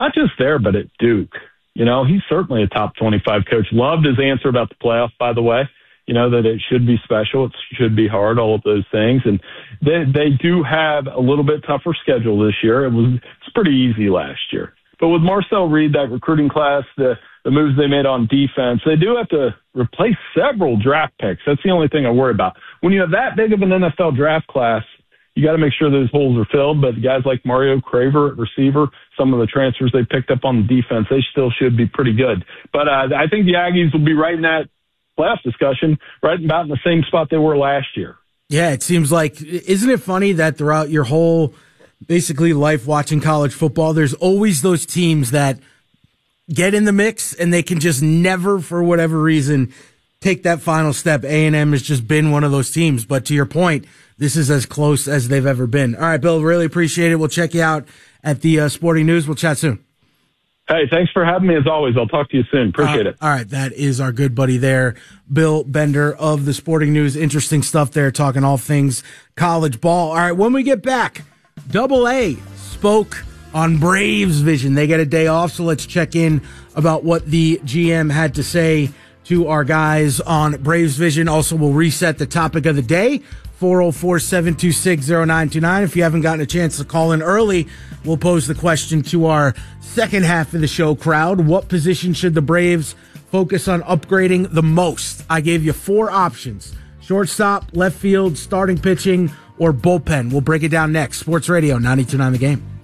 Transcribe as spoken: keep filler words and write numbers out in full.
not just there, but at Duke. You know, he's certainly a top twenty-five coach. Loved his answer about the playoff, by the way. You know, that it should be special, it should be hard, all of those things. And they they do have a little bit tougher schedule this year. It was it's pretty easy last year. But with Marcel Reed, that recruiting class, the, the moves they made on defense, they do have to replace several draft picks. That's the only thing I worry about. When you have that big of an N F L draft class, you got to make sure those holes are filled. But guys like Mario Craver at receiver, some of the transfers they picked up on the defense, they still should be pretty good. But uh, I think the Aggies will be right in that playoff discussion, right about in the same spot they were last year. Yeah, it seems like, isn't it funny that throughout your whole basically life watching college football, there's always those teams that get in the mix and they can just never, for whatever reason, take that final step. A and M has just been one of those teams. But to your point, this is as close as they've ever been. All right, Bill, really appreciate it. We'll check you out at the uh, Sporting News. We'll chat soon. Hey, thanks for having me as always. I'll talk to you soon. Appreciate uh, it. All right, that is our good buddy there, Bill Bender of the Sporting News. Interesting stuff there, talking all things college ball. All right, when we get back, Double A spoke on Braves Vision. They get a day off, so let's check in about what the G M had to say to our guys on Braves Vision. Also, we'll reset the topic of the day, four oh four, seven two six, oh nine two nine. If you haven't gotten a chance to call in early, we'll pose the question to our second half of the show crowd. What position should the Braves focus on upgrading the most? I gave you four options: shortstop, left field, starting pitching, or bullpen. We'll break it down next. Sports Radio ninety-two point nine The Game.